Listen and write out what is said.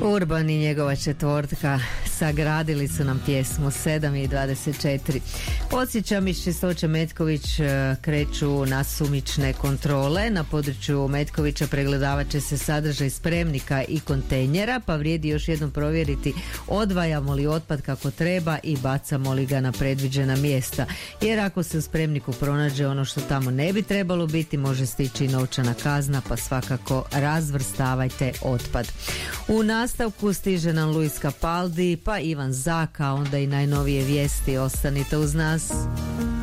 Urban i njegova četvortka sagradili su nam pjesmu 7:24. Podsjećam, iz Čistoće Metković kreću nasumične kontrole. Na području Metkovića pregledavat će se sadržaj spremnika i kontejnera, pa vrijedi još jednom provjeriti odvajamo li otpad kako treba i bacamo li ga na predviđena mjesta. Jer ako se u spremniku pronađe ono što tamo ne bi trebalo biti, može stići novčana kazna, pa svakako razvrstavajte otpad. U nastavku stiže nam Luis Capaldi, pa Ivan Zaka, onda i najnovije vijesti. Ostanite uz nas.